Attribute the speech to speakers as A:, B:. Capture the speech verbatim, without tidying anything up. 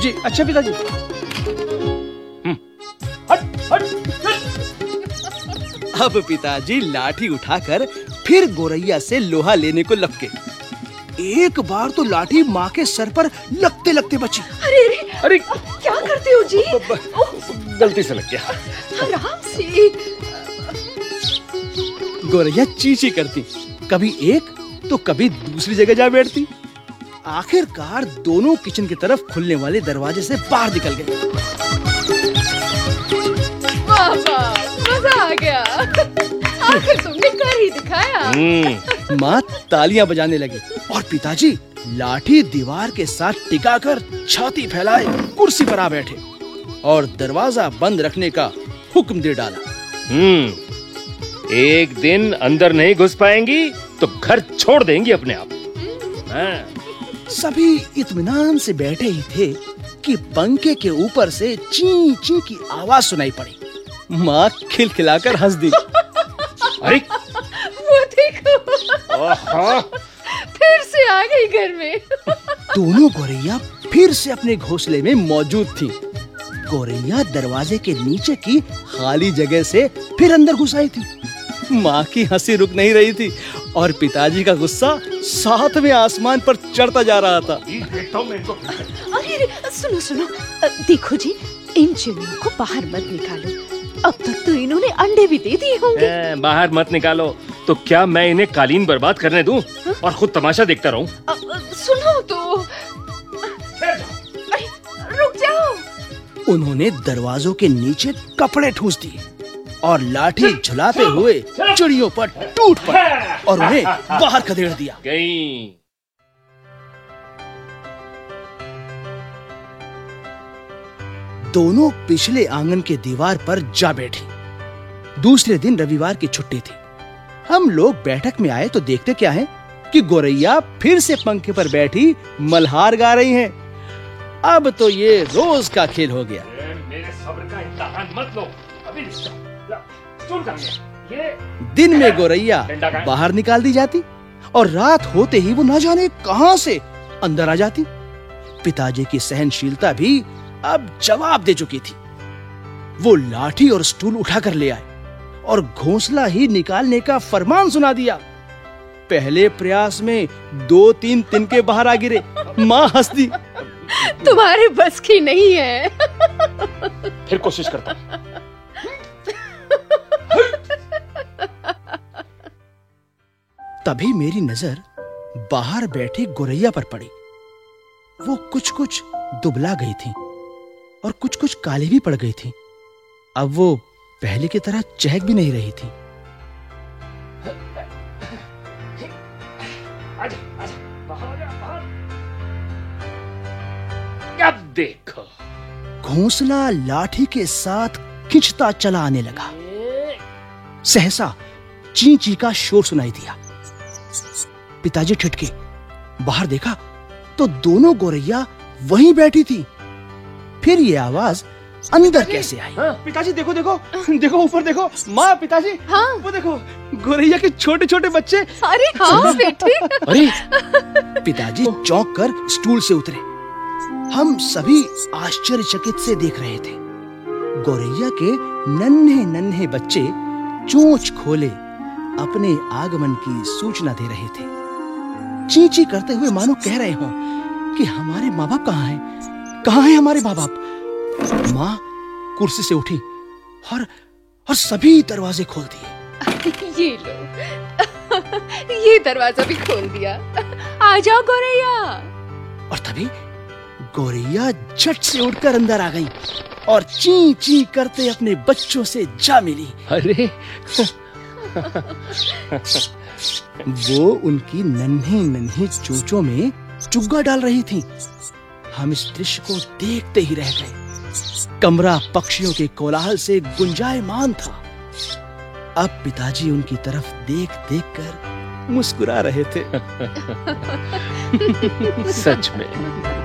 A: जी अच्छा पिताजी। अब पिताजी लाठी उठाकर फिर गोरैया से लोहा लेने को लपके। एक बार तो लाठी माँ के सर पर लगते लगते बची।
B: अरे अरे
A: अरे
B: क्या करते हो जी?
A: गलती से लग गया।
B: आराम से।
A: गोरैया चींची करती, कभी एक तो कभी दूसरी जगह जा बैठती। आखिरकार दोनों किचन की तरफ खुलने वाले दरवाजे से बाहर निकल गए।
B: वाह वाह, मजा आ गया। आखिर तुमने कर ही दिखाया।
A: माँ तालियां बजाने लगी और पिताजी लाठी दीवार के साथ टिकाकर छाती फैलाए कुर्सी पर आ बैठे और दरवाजा बंद रखने का हुक्म दे डाला।
C: हम्म एक दिन अंदर नहीं घुस पाएंगी तो घर छोड़ देंगी अपने आप। हाँ।
A: सभी इत्मीनान से बैठे ही थे कि पंखे के ऊपर से ची ची की आवाज सुनाई पड़ी। माँ खिलखिलाकर हंस दी।
C: अरे
B: वो देखो, फिर से आ गई घर में।
A: दोनों गोरैया फिर से अपने घोंसले में मौजूद थी। गोरैया दरवाजे के नीचे की खाली जगह से फिर अंदर घुस आई थी। माँ की हंसी रुक नहीं रही थी और पिताजी का गुस्सा सातवें आसमान पर चढ़ता जा रहा था।
B: अरे अरे सुनो सुनो, देखो जी, इन चिड़ियों को बाहर मत निकालो। अब तक तो इन्होंने अंडे भी दे दिए होंगे।
C: ए, बाहर मत निकालो तो क्या मैं इन्हें कालीन बर्बाद करने दूं और खुद तमाशा देखता रहूं?
B: सुनो तो, अरे रुक जाओ।
A: उन्होंने दरवाजों के नीचे कपड़े ठूस दिए और लाठी झुलाते हुए चिड़ियों पर टूट पड़े और उन्हें बाहर खदेड़ दिया।
C: गई।
A: दोनों पिछले आंगन के दीवार पर जा बैठी। दूसरे दिन रविवार की छुट्टी थी। हम लोग बैठक में आए तो देखते क्या है कि गोरैया फिर से पंखे पर बैठी मल्हार गा रही हैं। अब तो ये रोज का खेल हो गया।
C: मेरे सब्र का इम्तिहान मत लो। अभी सुन कर ये
A: दिन में गोरैया बाहर निकाल दी जाती और रात होते ही वो न जाने कहां से अंदर आ जाती। पिताजी की सहनशीलता भी अब जवाब दे चुकी थी। वो लाठी और स्टूल उठाकर ले आए और घोंसला ही निकालने का फरमान सुना दिया। पहले प्रयास में दो तीन तिनके बाहर आ गिरे। माँ हंस दी।
B: तुम्हारे बस की नहीं है।
C: फिर कोशिश करता।
A: तभी मेरी नजर बाहर बैठी गोरैया पर पड़ी। वो कुछ कुछ दुबला गई थी और कुछ कुछ काली भी पड़ गई थी। अब वो पहले की तरह चहक भी नहीं रही थी।
C: आजा, आजा, बाहर आजा, बाहर। अब देखो,
A: घोंसला लाठी के साथ खिंचता चला आने लगा। सहसा ची ची का शोर सुनाई दिया। पिताजी ठिठके। बाहर देखा तो दोनों गोरैया वहीं बैठी थी। फिर ये आवाज अंदर कैसे आई?
C: हाँ?
A: पिताजी देखो देखो देखो ऊपर देखो। माँ पिताजी,
B: हाँ?
A: वो देखो गोरैया के छोटे छोटे बच्चे।
B: अरे हाँ बेटे।
A: अरे पिताजी चौंक कर स्टूल से उतरे। हम सभी आश्चर्यचकित से देख रहे थे। गोरैया के नन्हे नन्हे बच्चे चोंच खोले अपने आगमन की सूचना दे रहे थे। ची ची करते हुए मानो कह रहे हो कि हमारे माँ बाप कहाँ हैं? कहाँ हैं हमारे माँ बाप? माँ कुर्सी से उठी और और सभी दरवाजे खोल दिए।
B: ये लो, ये दरवाजा भी खोल दिया। आ जाओ गोरैया।
A: और तभी गोरैया झट से उठकर अंदर आ गई और ची ची करते अपने बच्चों से जा मिली।
C: अरे
A: वो उनकी नन्ही नन्ही चोंचों में चुग्गा डाल रही थी। हम इस दृश्य को देखते ही रह गए। कमरा पक्षियों के कोलाहल से गुंजायमान था। अब पिताजी उनकी तरफ देख देख कर मुस्कुरा रहे थे।
C: सच में